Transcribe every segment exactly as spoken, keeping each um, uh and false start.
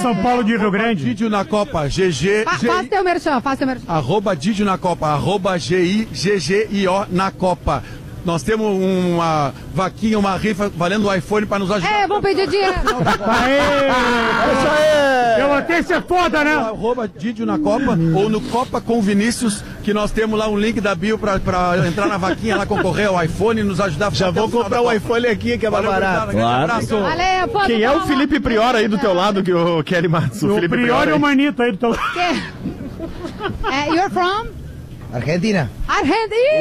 São Paulo de Rio Grande. Didio na Copa, G G. Fa faz teu merchan, faz teu merchan. Arroba Didio na Copa, arroba G I G G I O na Copa. Nós temos uma vaquinha, uma rifa valendo o iPhone pra nos ajudar. É, vamos pedir dinheiro. Aê! É isso aí! Eu até ser foda, né? Arroba Didio na Copa ou no Copa com Vinícius, que nós temos lá um link da bio pra, pra entrar na vaquinha lá, concorrer ao iPhone e nos ajudar. Já vou comprar o iPhone aqui, que é mais barato. Claro. Abraço. Valeu, pô, Quem é o Felipe Prior aí do teu lado, que o Kelly Matos? O Felipe Prior e o Manito aí do teu lado. É, you're from? Argentina. Argentina!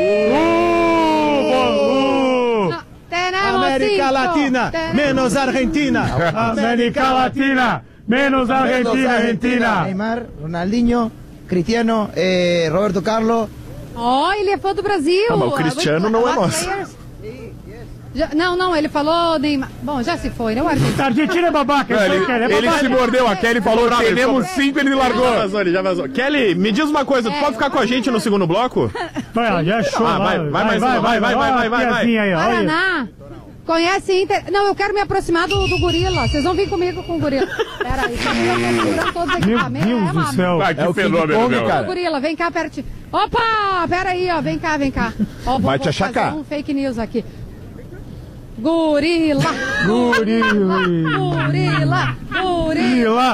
Uh, uh, América cinco. Latina, menos Argentina. América Latina, menos Argentina, Argentina. Neymar, Ronaldinho, Cristiano, eh, Roberto Carlos. Ó, oh, ele é fã do Brasil. Ah, mas o Cristiano não é nosso. Já, não, não, ele falou Neymar. Bom, já se foi, né? O Argentina. A Argentina é babaca, Não, ele, ele, é ele se mordeu, a Kelly falou, temos cinco, ele largou. Já vazou, ele já vazou. Kelly, me diz uma coisa, tu É, pode ficar com a gente no segundo bloco? Vai, já é show. Ah, vai, vai, vai, vai, vai, vai, vai, vai, vai. Aí, olha. Paraná. Conhece Inter... Não, eu quero me aproximar do, do gorila. Vocês vão vir comigo com o gorila. Pera aí, segura todos aqui. Meu Ah, Deus é, do mano. céu. Ah, que fenômeno, meu. O gorila, vem cá pertinho. Opa, pera aí, ó, vem cá, vem cá. Ó, vou, Vai te vou fazer achacar. um fake news aqui. Gorila. Gorila. Gorila. Gorila. Gorila.